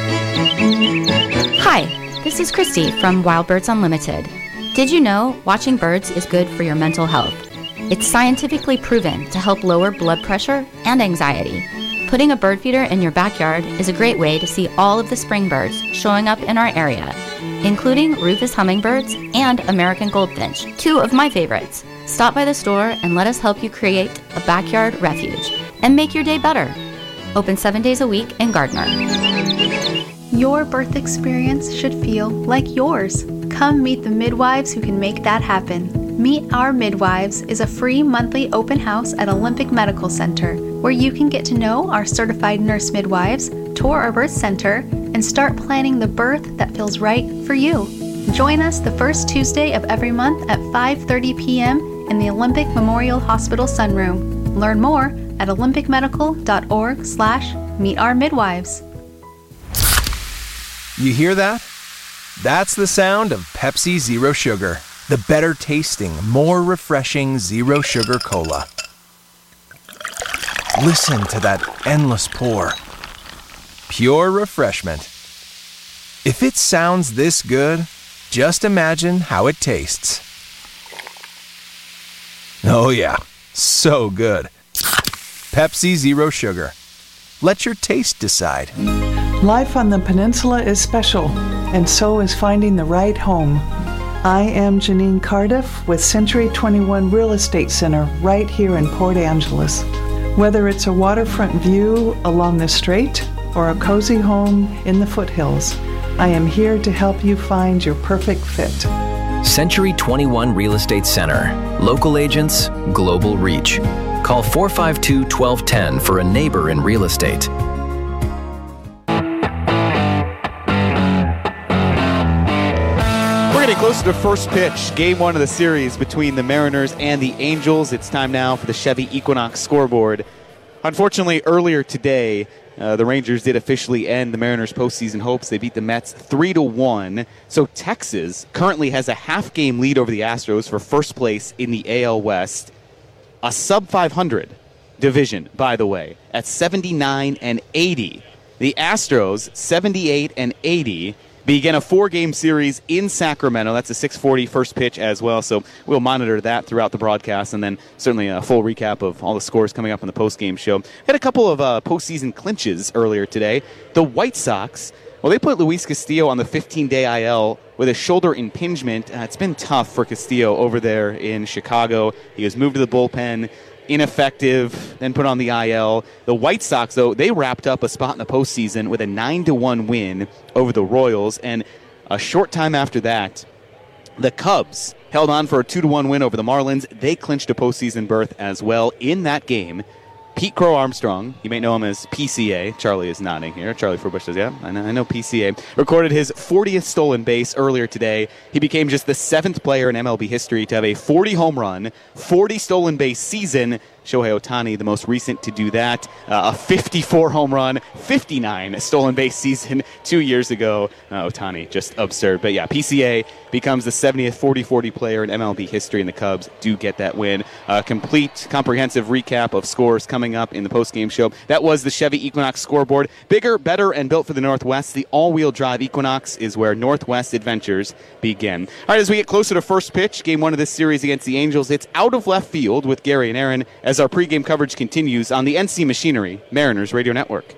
S17: Hi. This is Christy from Wild Birds Unlimited. Did you know watching birds is good for your mental health? It's scientifically proven to help lower blood pressure and anxiety. Putting a bird feeder in your backyard is a great way to see all of the spring birds showing up in our area, including Rufous hummingbirds and American goldfinch, two of my favorites. Stop by the store and let us help you create a backyard refuge and make your day better. Open 7 days a week in Gardner.
S18: Your birth experience should feel like yours. Come meet the midwives who can make that happen. Meet Our Midwives is a free monthly open house at Olympic Medical Center where you can get to know our certified nurse midwives, tour our birth center, and start planning the birth that feels right for you. Join us the first Tuesday of every month at 5:30 p.m. in the Olympic Memorial Hospital Sunroom. Learn more at olympicmedical.org/meetourmidwives.
S19: You hear that? That's the sound of Pepsi Zero Sugar, the better tasting, more refreshing zero sugar cola. Listen to that endless pour. Pure refreshment. If it sounds this good, just imagine how it tastes. Oh yeah, so good. Pepsi Zero Sugar. Let your taste decide.
S26: Life on the peninsula is special, and so is finding the right home. I am Janine Cardiff with Century 21 Real Estate Center right here in Port Angeles. Whether it's a waterfront view along the strait or a cozy home in the foothills, I am here to help you find your perfect fit.
S27: Century 21 Real Estate Center. Local agents, global reach. Call 452-1210 for a neighbor in real estate.
S6: We're getting closer to first pitch, game one of the series between the Mariners and the Angels. It's time now for the Chevy Equinox scoreboard. Unfortunately, earlier today, the Rangers did officially end the Mariners' postseason hopes. They beat the Mets 3-1. So Texas currently has a half-game lead over the Astros for first place in the AL West. A sub-500 division, by the way, at 79-80. The Astros, 78-80, begin a 4-game series in Sacramento. That's a 6:40 first pitch as well, so we'll monitor that throughout the broadcast, and then certainly a full recap of all the scores coming up on the post-game show. Had a couple of postseason clinches earlier today. The White Sox, well, they put Luis Castillo on the 15-day IL with a shoulder impingement. It's been tough for Castillo over there in Chicago. He was moved to the bullpen, ineffective, then put on the IL. The White Sox, though, they wrapped up a spot in the postseason with a 9-1 win over the Royals. And a short time after that, the Cubs held on for a 2-1 win over the Marlins. They clinched a postseason berth as well in that game. Pete Crow Armstrong, you may know him as PCA. Charlie is nodding here. Charlie Furbush says, yeah, I know PCA. Recorded his 40th stolen base earlier today. He became just the 7th player in MLB history to have a 40 home run, 40 stolen base season Shohei Ohtani, the most recent to do that. A 54 home run, 59 stolen base season 2 years ago. Ohtani, just absurd. But yeah, PCA becomes the 70th 40-40 player in MLB history, and the Cubs do get that win. Complete, comprehensive recap of scores coming up in the postgame show. That was the Chevy Equinox scoreboard. Bigger, better, and built for the Northwest. The all-wheel drive Equinox is where Northwest adventures begin. All right, as we get closer to first pitch, game 1 of this series against the Angels, it's out of left field with Gary and Aaron as our pregame coverage continues on the NC Machinery Mariners Radio Network.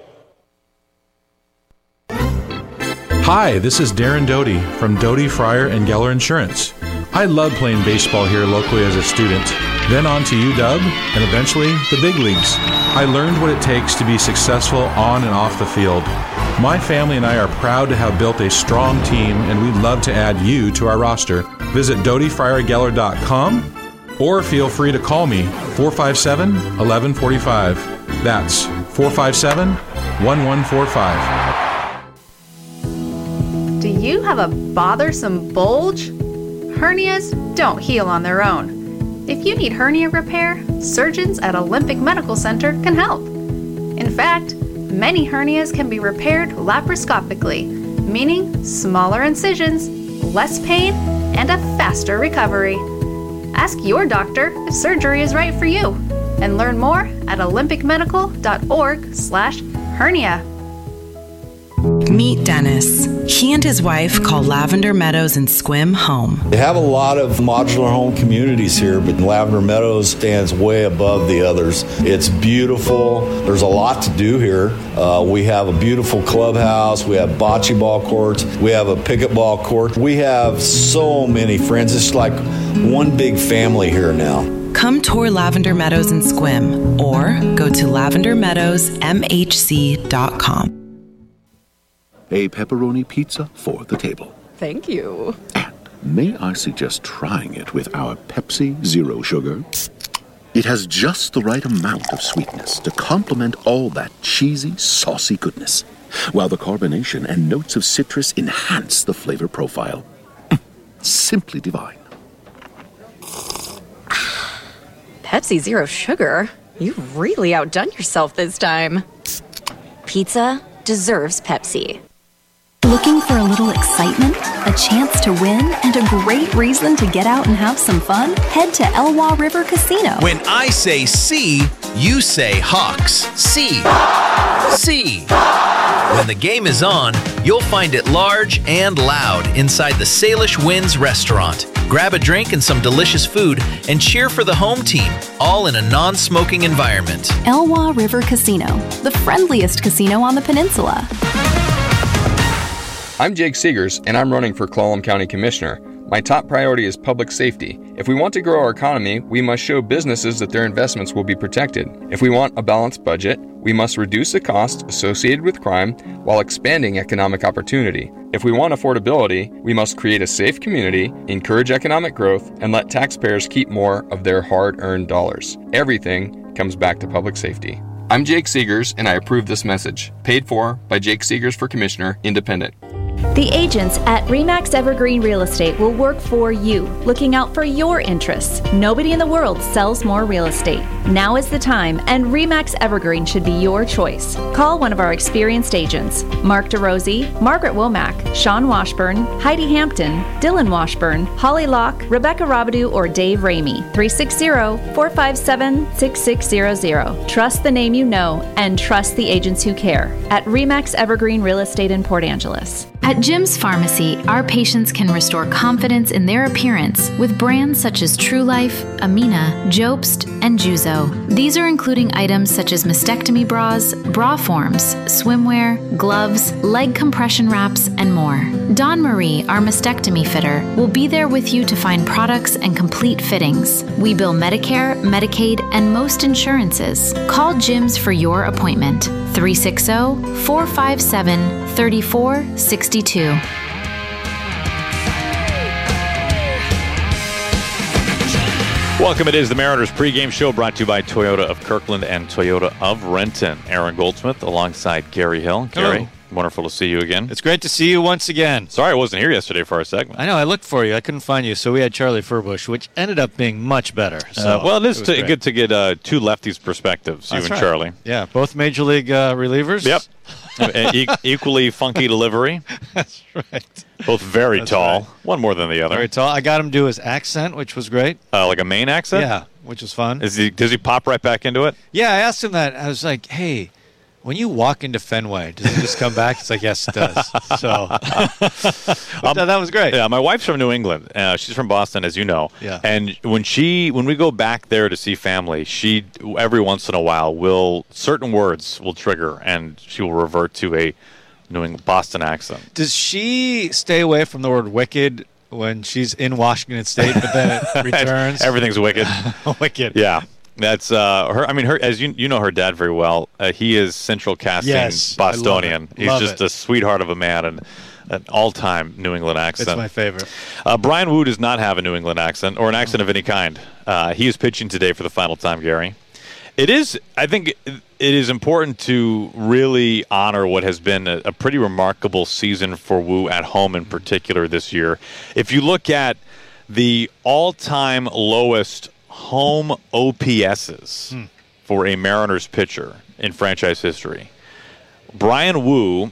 S1: Hi, this is Darren Doty from Doty, Fryer, and Geller Insurance. I loved playing baseball here locally as a student, then on to UW, and eventually the big leagues. I learned what it takes to be successful on and off the field. My family and I are proud to have built a strong team, and we'd love to add you to our roster. Visit DotyFryerGeller.com or feel free to call me 457-1145. That's 457-1145.
S18: Do you have a bothersome bulge? Hernias don't heal on their own. If you need hernia repair, surgeons at Olympic Medical Center can help. In fact, many hernias can be repaired laparoscopically, meaning smaller incisions, less pain, and a faster recovery. Ask your doctor if surgery is right for you, and learn more at olympicmedical.org/hernia.
S3: Meet Dennis. He and his wife call Lavender Meadows and Sequim home.
S5: They have a lot of modular home communities here, but Lavender Meadows stands way above the others. It's beautiful. There's a lot to do here. We have a beautiful clubhouse. We have bocce ball courts. We have a pickleball court. We have so many friends. It's like one big family here now.
S3: Come tour Lavender Meadows and Sequim or go to lavendermeadowsmhc.com.
S7: A pepperoni pizza for the table.
S20: Thank you.
S7: And may I suggest trying it with our Pepsi Zero Sugar? It has just the right amount of sweetness to complement all that cheesy, saucy goodness, while the carbonation and notes of citrus enhance the flavor profile. Simply divine.
S20: Pepsi Zero Sugar? You've really outdone yourself this time.
S21: Pizza deserves Pepsi.
S16: Looking for a little excitement, a chance to win, and a great reason to get out and have some fun? Head to Elwha River Casino.
S24: When I say see, you say Hawks. See. See. When the game is on, you'll find it large and loud inside the Salish Winds restaurant. Grab a drink and some delicious food and cheer for the home team, all in a non-smoking environment.
S16: Elwha River Casino, the friendliest casino on the peninsula.
S28: I'm Jake Seegers, and I'm running for Clallam County Commissioner. My top priority is public safety. If we want to grow our economy, we must show businesses that their investments will be protected. If we want a balanced budget, we must reduce the costs associated with crime while expanding economic opportunity. If we want affordability, we must create a safe community, encourage economic growth, and let taxpayers keep more of their hard-earned dollars. Everything comes back to public safety. I'm Jake Seegers, and I approve this message. Paid for by Jake Seegers for Commissioner, Independent.
S29: The agents at RE/MAX Evergreen Real Estate will work for you, looking out for your interests. Nobody in the world sells more real estate. Now is the time, and RE/MAX Evergreen should be your choice. Call one of our experienced agents, Mark DeRosie, Margaret Womack, Sean Washburn, Heidi Hampton, Dylan Washburn, Holly Locke, Rebecca Robidoux, or Dave Ramey. 360-457-6600. Trust the name you know, and trust the agents who care. At RE/MAX Evergreen Real Estate in Port Angeles.
S30: At Jim's Pharmacy, our patients can restore confidence in their appearance with brands such as True Life, Amina, Jobst, and Juzo. These are including items such as mastectomy bras, bra forms, swimwear, gloves, leg compression wraps, and more. Dawn Marie, our mastectomy fitter, will be there with you to find products and complete fittings. We bill Medicare, Medicaid, and most insurances. Call Jim's for your appointment. 360-457-3462.
S31: Welcome. It is the Mariners pregame show brought to you by Toyota of Kirkland and Toyota of Renton. Aaron Goldsmith alongside Gary Hill. Gary, Wonderful to see you again.
S2: It's great to see you once again.
S31: Sorry I wasn't here yesterday for our segment.
S2: I know. I looked for you. I couldn't find you, so we had Charlie Furbush, which ended up being much better. So
S31: well, it is good to get two lefties' perspectives,
S2: That's
S31: you and
S2: right.
S31: Charlie.
S2: Yeah, both Major League relievers.
S31: Yep. Equally funky delivery.
S2: That's right.
S31: Both very
S2: That's
S31: tall.
S2: right.
S31: One more than the other.
S2: Very tall. I got him to do his accent, which was great.
S31: Like a Maine accent?
S2: Yeah, which was fun.
S31: Does he pop right back into it?
S2: Yeah, I asked him that. I was like, hey, when you walk into Fenway, does it just come back? It's like, yes, it does. So that was great.
S31: Yeah, my wife's from New England. She's from Boston, as you know.
S2: Yeah.
S31: And when we go back there to see family, she every once in a while certain words will trigger, and she will revert to a New England Boston accent.
S2: Does she stay away from the word wicked when she's in Washington State, but then it returns?
S31: Everything's wicked.
S2: Wicked.
S31: Yeah. That's her. I mean, as you know her dad very well. He is Central Casting Bostonian. He's just a sweetheart of a man and an all-time New England accent.
S2: It's my favorite.
S31: Brian Wu does not have a New England accent or an accent of any kind. He is pitching today for the final time, Gary. I think it is important to really honor what has been a pretty remarkable season for Wu at home in particular this year. If you look at the all-time lowest home OPSs for a Mariners pitcher in franchise history, Brian Wu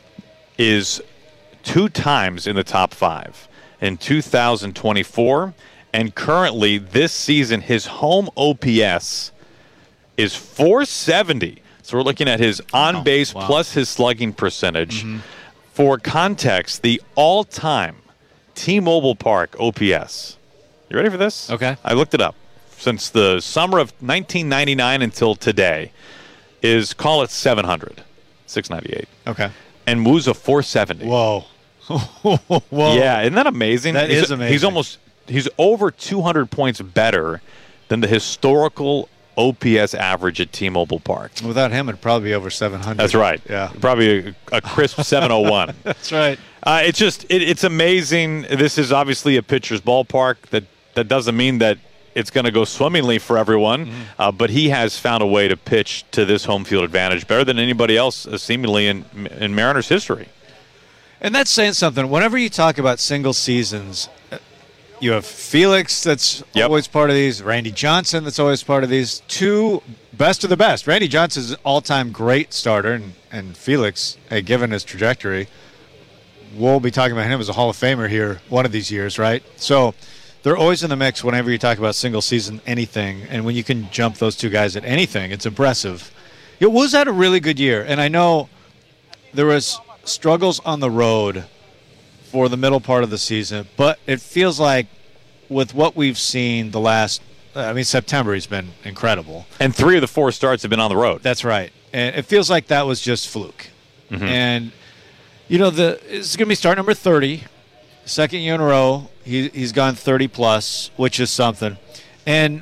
S31: is 2 times in the top 5 in 2024, and currently this season his home OPS is 470. So we're looking at his on-base plus his slugging percentage. For context, the all-time T-Mobile Park OPS. You ready for this?
S2: Okay.
S31: I looked it up. Since the summer of 1999 until today is, call it 700, 698.
S2: Okay.
S31: And Wu's a 470.
S2: Whoa. Whoa.
S31: Yeah, isn't that amazing?
S2: That is amazing.
S31: He's over 200 points better than the historical OPS average at T-Mobile Park.
S2: Without him, it'd probably be over 700.
S31: That's right.
S2: Yeah.
S31: Probably a crisp 701.
S2: That's right.
S31: It's amazing. This is obviously a pitcher's ballpark. That doesn't mean that it's going to go swimmingly for everyone, but he has found a way to pitch to this home field advantage better than anybody else, seemingly in Mariners history.
S2: And that's saying something. Whenever you talk about single seasons, you have Felix that's always part of these, Randy Johnson that's always part of these, 2 best of the best. Randy Johnson's an all-time great starter, and Felix, given his trajectory, we'll be talking about him as a Hall of Famer here one of these years, right? So they're always in the mix whenever you talk about single season anything, and when you can jump those 2 guys at anything, it's impressive. Wu's had a really good year, and I know there was struggles on the road for the middle part of the season, but it feels like with what we've seen the last, September he's been incredible.
S31: And 3 of the 4 starts have been on the road.
S2: That's right. And it feels like that was just fluke. And, it's going to be start number 30. Second year in a row, he's gone 30-plus, which is something. And,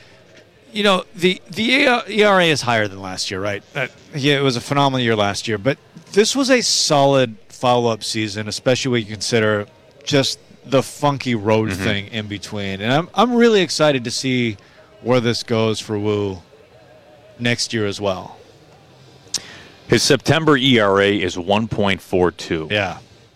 S2: the ERA is higher than last year, right? It was a phenomenal year last year. But this was a solid follow-up season, especially when you consider just the funky road thing in between. And I'm really excited to see where this goes for Wu next year as well.
S31: His September ERA is 1.42.
S2: Yeah.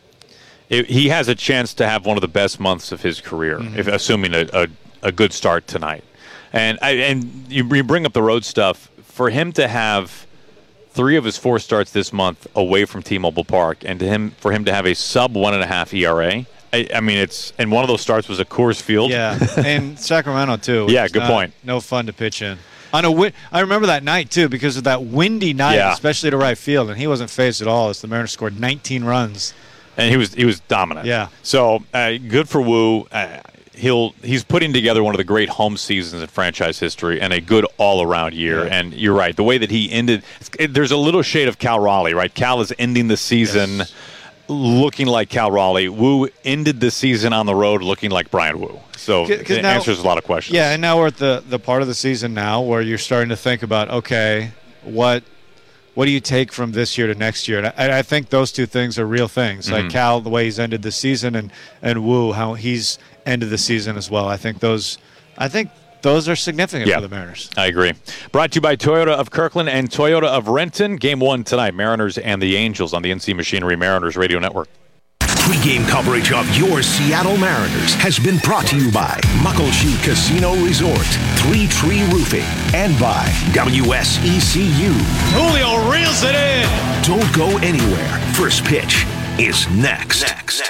S31: He has a chance to have one of the best months of his career, if assuming a good start tonight. And you bring up the road stuff. For him to have 3 of his 4 starts this month away from T-Mobile Park, and for him to have a sub 1.5 ERA, and one of those starts was at Coors Field.
S2: Yeah, and Sacramento too.
S31: Yeah, good point.
S2: No fun to pitch in. I remember that night too because of that windy night, especially to right field, and he wasn't phased at all as the Mariners scored 19 runs.
S31: And he was dominant.
S2: Yeah.
S31: So good for Wu. He's putting together one of the great home seasons in franchise history and a good all-around year. Yeah. And you're right. The way that he ended, there's a little shade of Cal Raleigh, right? Cal is ending the season looking like Cal Raleigh. Wu ended the season on the road looking like Brian Wu. So it answers a lot of questions.
S2: Yeah, and now we're at the part of the season now where you're starting to think about, okay, what do you take from this year to next year? And I think those 2 things are real things. Like Cal, the way he's ended the season, and Wu, how he's ended the season as well. I think those are significant for the Mariners.
S31: I agree. Brought to you by Toyota of Kirkland and Toyota of Renton. Game 1 tonight, Mariners and the Angels on the NC Machinery Mariners Radio Network.
S4: Pre-game coverage of your Seattle Mariners has been brought to you by Muckleshoot Casino Resort, Three Tree Roofing, and by WSECU.
S8: Julio reels it in.
S4: Don't go anywhere. First pitch is next.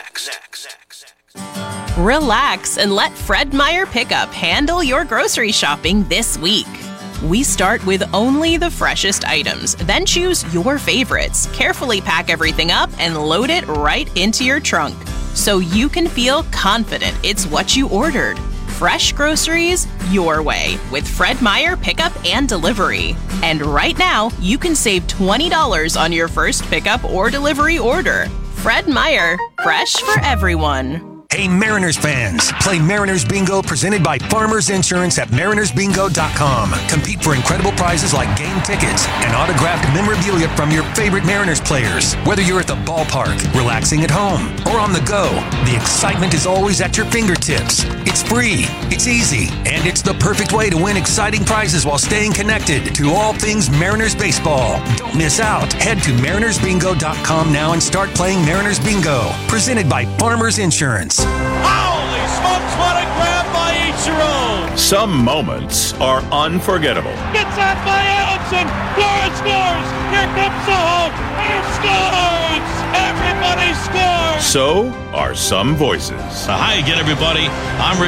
S9: Relax and let Fred Meyer Pickup handle your grocery shopping this week. We start with only the freshest items, then choose your favorites, carefully pack everything up, and load it right into your trunk so you can feel confident it's what you ordered. Fresh groceries your way with Fred Meyer Pickup and Delivery. And right now, you can save $20 on your first pickup or delivery order. Fred Meyer, fresh for everyone.
S10: Hey Mariners fans, play Mariners Bingo presented by Farmers Insurance at marinersbingo.com. Compete for incredible prizes like game tickets and autographed memorabilia from your favorite Mariners players. Whether you're at the ballpark, relaxing at home, or on the go, the excitement is always at your fingertips. It's free, it's easy, and it's the perfect way to win exciting prizes while staying connected to all things Mariners baseball. Don't miss out. Head to marinersbingo.com now and start playing Mariners Bingo, presented by Farmers Insurance.
S8: Holy smokes, what a grab by Ichiro!
S7: Some moments are unforgettable.
S8: Gets out by Allison. Flores scores. Here comes the home. He scores. Everybody scores.
S7: So are some voices.
S8: Hi again, everybody. I'm Rick